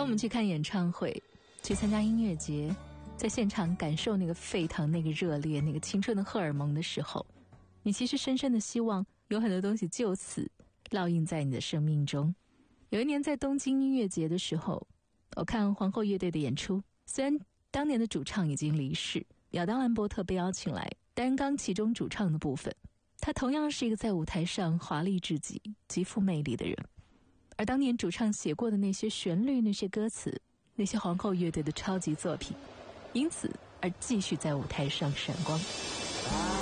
我们去看演唱会，去参加音乐节，在现场感受那个沸腾、那个热烈、那个青春的荷尔蒙的时候，你其实深深的希望有很多东西就此烙印在你的生命中。有一年在东京音乐节的时候，我看皇后乐队的演出，虽然当年的主唱已经离世，亚当兰伯特被邀请来担纲其中主唱的部分，他同样是一个在舞台上华丽至极、极富魅力的人。而当年主唱写过的那些旋律、那些歌词，那些皇后乐队的超级作品，因此而继续在舞台上闪光。